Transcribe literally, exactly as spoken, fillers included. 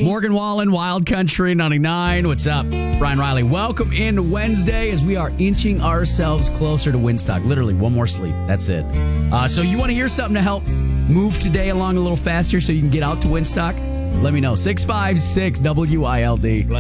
Morgan Wallen, Wild Country ninety-nine. What's up? Brian Riley. Welcome in Wednesday as we are inching ourselves closer to Winstock. Literally one more sleep. That's it. Uh, so you want to hear something to help move today along a little faster so you can get out to Winstock? Let me know. six five six W I L D.